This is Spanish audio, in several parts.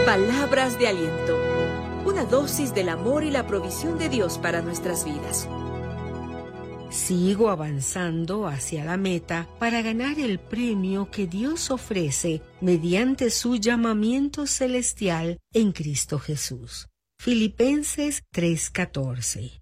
Palabras de aliento. Una dosis del amor y la provisión de Dios para nuestras vidas. Sigo avanzando hacia la meta para ganar el premio que Dios ofrece mediante su llamamiento celestial en Cristo Jesús. Filipenses 3:14.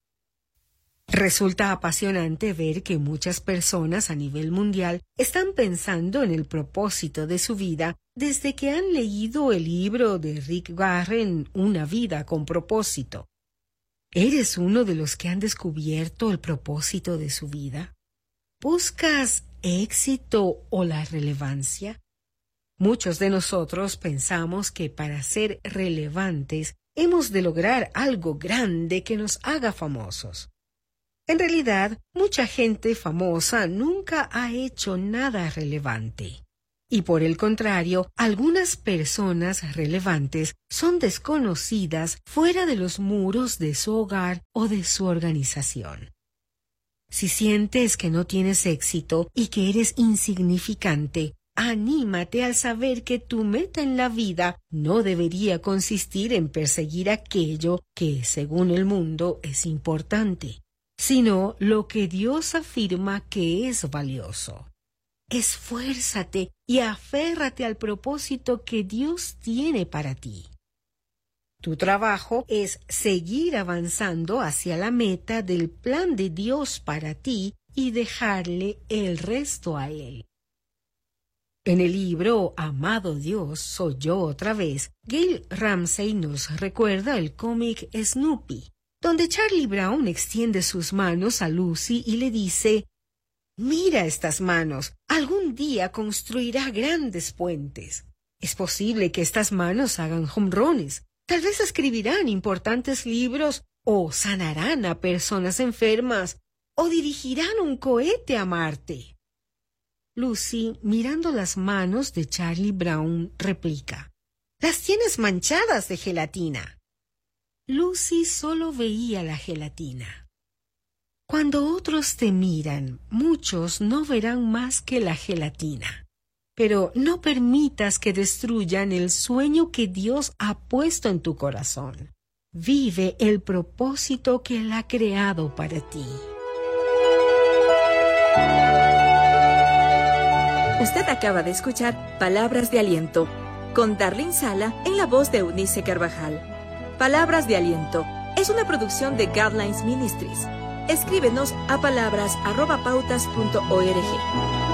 Resulta apasionante ver que muchas personas a nivel mundial están pensando en el propósito de su vida desde que han leído el libro de Rick Warren, Una vida con propósito. ¿Eres uno de los que han descubierto el propósito de su vida? ¿Buscas éxito o la relevancia? Muchos de nosotros pensamos que para ser relevantes hemos de lograr algo grande que nos haga famosos. En realidad, mucha gente famosa nunca ha hecho nada relevante. Y por el contrario, algunas personas relevantes son desconocidas fuera de los muros de su hogar o de su organización. Si sientes que no tienes éxito y que eres insignificante, anímate al saber que tu meta en la vida no debería consistir en perseguir aquello que, según el mundo, es importante, sino lo que Dios afirma que es valioso. Esfuérzate y aférrate al propósito que Dios tiene para ti. Tu trabajo es seguir avanzando hacia la meta del plan de Dios para ti y dejarle el resto a Él. En el libro Amado Dios, soy yo otra vez, Gail Ramsey nos recuerda el cómic Snoopy, donde Charlie Brown extiende sus manos a Lucy y le dice: «Mira estas manos, algún día construirá grandes puentes. Es posible que estas manos hagan jonrones, tal vez escribirán importantes libros, o sanarán a personas enfermas, o dirigirán un cohete a Marte». Lucy, mirando las manos de Charlie Brown, replica: «Las tienes manchadas de gelatina». Lucy solo veía la gelatina. Cuando otros te miran, muchos no verán más que la gelatina. Pero no permitas que destruyan el sueño que Dios ha puesto en tu corazón. Vive el propósito que Él ha creado para ti. Usted acaba de escuchar Palabras de Aliento con Darlene Sala en la voz de Eunice Carvajal. Palabras de Aliento es una producción de Guidelines Ministries. Escríbenos a palabras@pautas.org.